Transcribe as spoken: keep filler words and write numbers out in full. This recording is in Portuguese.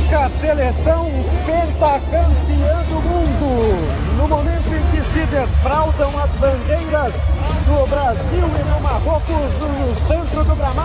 única seleção pentacampeã do mundo. No momento em que se desfraldam as bandeiras do Brasil e do Marrocos no centro do gramado.